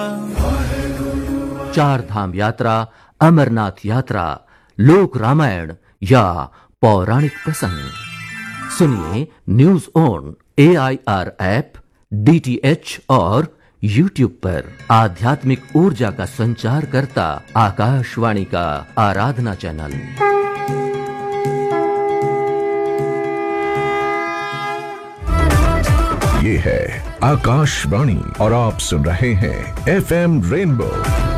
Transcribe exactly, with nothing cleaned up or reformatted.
चार धाम यात्रा, अमरनाथ यात्रा, लोक रामायण या पौराणिक प्रसंग सुनिए news on A I R app, D T H और यूट्यूब पर। आध्यात्मिक ऊर्जा का संचार करता आकाशवाणी का आराधना चैनल। ये है आकाशवाणी और आप सुन रहे हैं एफ एम रेनबो